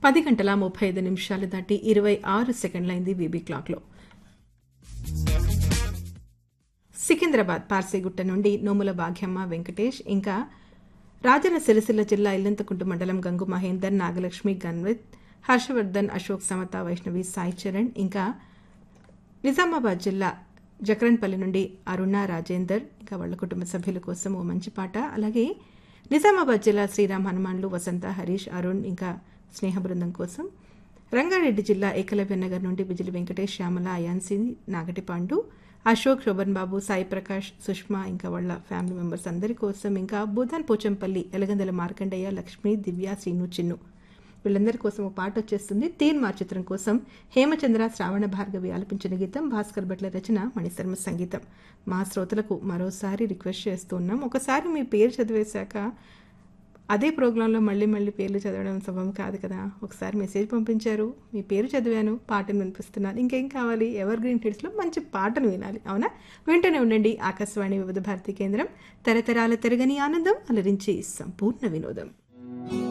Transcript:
10:35 దాటి 26 సెకండ్లైంది వీబీ క్లాక్లో. సికింద్రాబాద్ పార్సీగుట్ట నుండి నోముల భాగ్యమ్మ వెంకటేష్, ఇంకా రాజన్న సిరిసిల్ల జిల్లా ఇల్లంతకుంట మండలం గంగు మహేందర్, నాగలక్ష్మి, గన్విత్, హర్షవర్ధన్, అశోక్, సమత, వైష్ణవి, సాయి చరణ్, ఇంకా నిజామాబాద్ జిల్లా జక్రన్పల్లి నుండి అరుణ, రాజేందర్, ఇంకా వాళ్ళ కుటుంబ సభ్యుల కోసం ఓ మంచి పాట. అలాగే నిజామాబాద్ జిల్లా శ్రీరామ్ హనుమాన్లు, వసంత, హరీష్, అరుణ్, ఇంకా స్నేహ బృందం కోసం. రంగారెడ్డి జిల్లా ఏకలవ్య నగర్ నుండి బిజిలి వెంకటేష్, శ్యామల, అయాన్సి, నాగటి పాండు, అశోక్, శోభన్ బాబు, సాయి ప్రకాష్, సుష్మా, ఇంకా వాళ్ళ ఫ్యామిలీ మెంబర్స్ అందరి కోసం. ఇంకా బూదాన్ పోచంపల్లి, ఎలగందల మార్కండయ్య, లక్ష్మి, దివ్య, శ్రీను, చిన్ను వీళ్ళందరి కోసం ఒక పాట వచ్చేస్తుంది. తీన్మార్ చిత్రం కోసం హేమచంద్ర, శ్రావణ భార్గవి ఆలపించిన గీతం, భాస్కర్ భట్ల రచన, మణిశర్మ సంగీతం. మా శ్రోతలకు మరోసారి రిక్వెస్ట్ చేస్తున్నాం, ఒకసారి మీ పేరు చదివేశాక అదే ప్రోగ్రాంలో మళ్ళీ మళ్ళీ పేర్లు చదవడం శుభం కాదు కదా. ఒకసారి మెసేజ్ పంపించారు, మీ పేరు చదివాను, పాటను వినిపిస్తున్నాను, ఇంకేం కావాలి? ఎవర్ గ్రీన్ హిట్స్లో మంచి పాటను వినాలి, అవునా? వింటూనే ఉండండి ఆకాశవాణి వివిధ భారతి కేంద్రం. తరతరాల తరగని ఆనందం, అలరించి సంపూర్ణ వినోదం.